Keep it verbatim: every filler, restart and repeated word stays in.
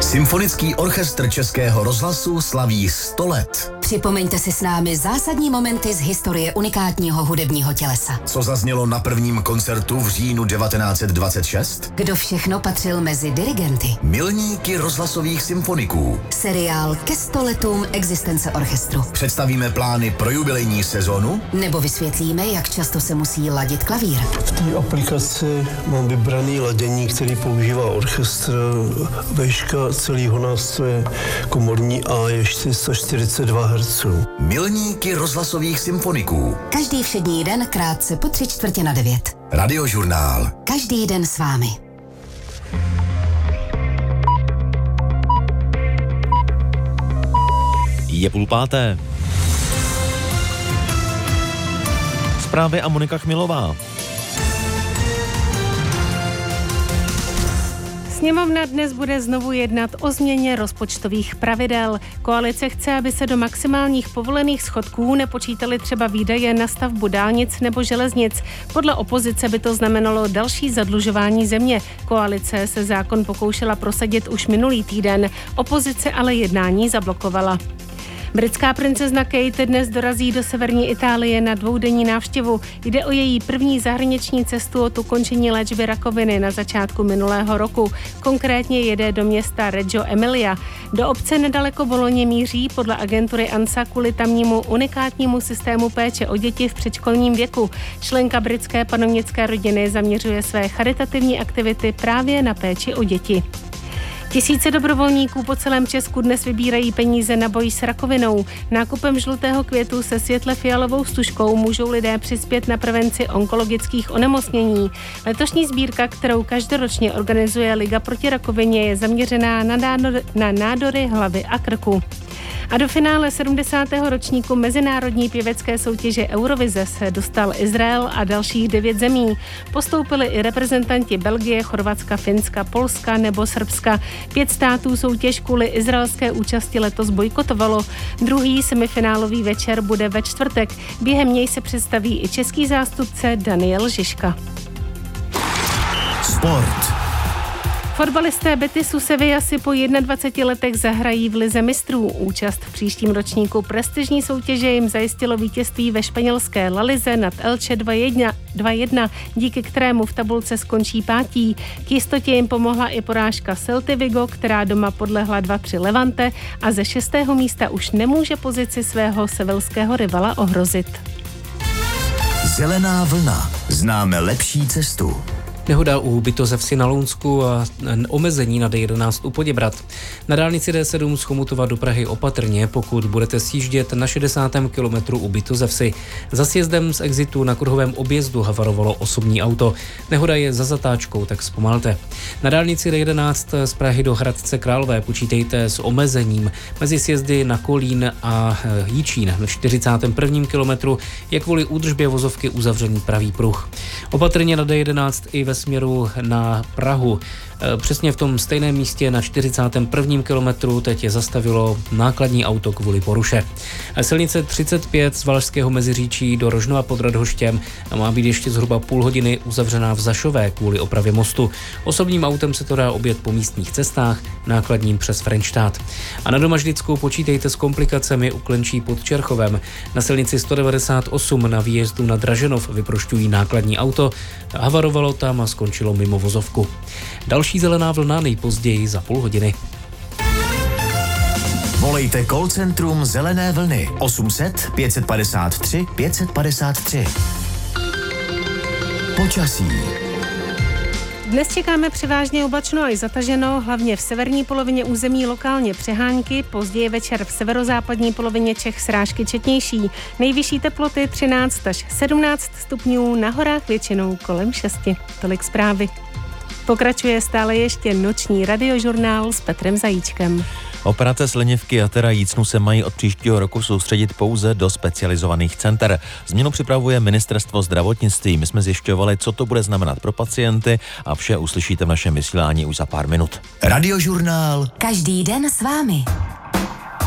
Symfonický orchestr Českého rozhlasu slaví sto let. Připomeňte si s námi zásadní momenty z historie unikátního hudebního tělesa. Co zaznělo na prvním koncertu v říjnu devatenáct set dvacet šest? Kdo všechno patřil mezi dirigenty? Milníky rozhlasových symfoniků. Seriál ke sto letům existence orchestru. Představíme plány pro jubilejní sezonu? Nebo vysvětlíme, jak často se musí ladit klavír. V té aplikaci mám vybraný ladění, který používá orchestr. Vejška celého nástroje komorní A je čtyři sta čtyřicet dva hertzů. Milníky rozhlasových symfoniků. Každý všední den krátce po tři čtvrtě na devět. Radiožurnál. Každý den s vámi. Je půl páté. Zprávy a Monika Chmilová. Sněmovna dnes bude znovu jednat o změně rozpočtových pravidel. Koalice chce, aby se do maximálních povolených schodků nepočítaly třeba výdaje na stavbu dálnic nebo železnic. Podle opozice by to znamenalo další zadlužování země. Koalice se zákon pokoušela prosadit už minulý týden. Opozice ale jednání zablokovala. Britská princezna Kate dnes dorazí do severní Itálie na dvoudenní návštěvu. Jde o její první zahraniční cestu od ukončení léčby rakoviny na začátku minulého roku. Konkrétně jede do města Reggio Emilia. Do obce nedaleko Boloně míří podle agentury ANSA kvůli tamnímu unikátnímu systému péče o děti v předškolním věku. Členka britské panovnické rodiny zaměřuje své charitativní aktivity právě na péči o děti. Tisíce dobrovolníků po celém Česku dnes vybírají peníze na boj s rakovinou. Nákupem žlutého květu se světle fialovou stužkou můžou lidé přispět na prevenci onkologických onemocnění. Letošní sbírka, kterou každoročně organizuje Liga proti rakovině, je zaměřená na, nádor, na nádory hlavy a krku. A do finále sedmdesátého ročníku mezinárodní pěvecké soutěže Eurovize se dostal Izrael a dalších devět zemí. Postoupili i reprezentanti Belgie, Chorvatska, Finska, Polska nebo Srbska. Pět států soutěž kvůli izraelské účasti letos bojkotovalo. Druhý semifinálový večer bude ve čtvrtek. Během něj se představí i český zástupce Daniel Žižka. Sport. Fotbalisté Betisu Sevilla si po dvaceti jednoho letech zahrají v lize mistrů. Účast v příštím ročníku prestižní soutěže jim zajistilo vítězství ve španělské La Lize nad Elche dva jedna, díky kterému v tabulce skončí pátí. K jistotě jim pomohla i porážka Celty Vigo, která doma podlehla dva tři Levante a ze šestého místa už nemůže pozici svého sevilského rivala ohrozit. Zelená vlna. Známe lepší cestu. Nehoda u Bytozevsi na Lounsku a omezení na D jedenáct u Poděbrad. Na dálnici D sedm z Chomutova do Prahy opatrně, pokud budete sjíždět na šedesátém kilometru u Bytozevsi. Za sjezdem z exitu na kruhovém objezdu havarovalo osobní auto. Nehoda je za zatáčkou, tak zpomalte. Na dálnici D jedenáct z Prahy do Hradce Králové počítejte s omezením. Mezi sjezdy na Kolín a Jičín na čtyřicátém prvním kilometru je kvůli údržbě vozovky uzavřený pravý pruh. Opatrně na D jedenáct i ve směru na Prahu. Přesně v tom stejném místě na čtyřicátém prvním kilometru teď je zastavilo nákladní auto kvůli poruše. Silnice třicet pět z Valašského Meziříčí do Rožnova pod Radhoštěm má být ještě zhruba půl hodiny uzavřená v Zašové kvůli opravě mostu. Osobním autem se to dá objet po místních cestách, nákladním přes Frenštát. A na Domažlicku počítejte s komplikacemi u Klenčí pod Čerchovem. Na silnici sto devadesát osm na výjezdu na Draženov vyprošťují nákladní auto, havarovalo tam a skončilo mimo vozovku. Další zelená vlna nejpozději za půl hodiny. Volejte call centrum Zelené vlny osm set pět set padesát tři pět set padesát tři. Počasí. Dnes čekáme převážně oblačno a i zataženo, hlavně v severní polovině území lokálně přehánky, později večer v severozápadní polovině Čech srážky četnější. Nejvyšší teploty třináct až sedmnáct stupňů, na horách většinou kolem šesti. Tolik zprávy. Pokračuje stále ještě noční radiožurnál s Petrem Zajíčkem. Operace slinivky jatera jícnu se mají od příštího roku soustředit pouze do specializovaných center. Změnu připravuje Ministerstvo zdravotnictví. My jsme zjišťovali, co to bude znamenat pro pacienty a vše uslyšíte v našem vysílání už za pár minut. Radiožurnál. Každý den s vámi.